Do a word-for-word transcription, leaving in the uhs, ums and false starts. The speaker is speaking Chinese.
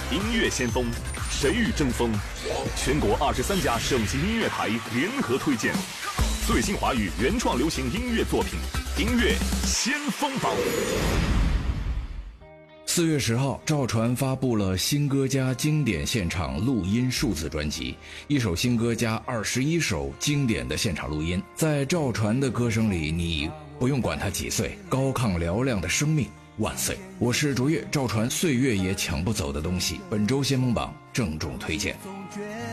音乐先锋，谁与争锋？全国二十三家省级音乐台联合推荐最新华语原创流行音乐作品，音乐先锋榜。 四月十号，赵传发布了新歌加经典现场录音数字专辑，一首新歌加二十一首经典的现场录音。在赵传的歌声里，你不用管他几岁，高亢嘹亮的生命万岁！我是卓越，赵传岁月也抢不走的东西。本周先锋榜郑重推荐。